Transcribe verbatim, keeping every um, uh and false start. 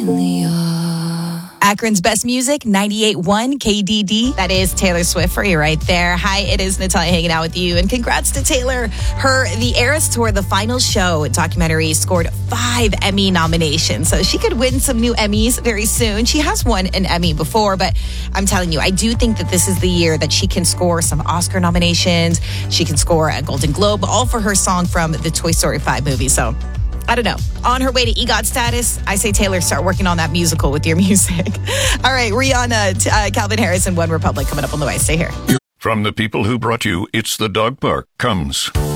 Akron's best music, ninety-eight point one K D D. That is Taylor Swift for you right there. Hi, it is Natalia hanging out with you. And congrats to Taylor. Her The Eras Tour, the final show documentary, scored five Emmy nominations. So she could win some new Emmys very soon. She has won an Emmy before, but I'm telling you, I do think that this is the year that she can score some Oscar nominations. She can score a Golden Globe, all for her song from the Toy Story five movie. So I don't know. On her way to EGOT status, I say, Taylor, start working on that musical with your music. All right, Rihanna, uh, Calvin Harris, and One Republic coming up on the way. Stay here. From the people who brought you It's the Dog Park comes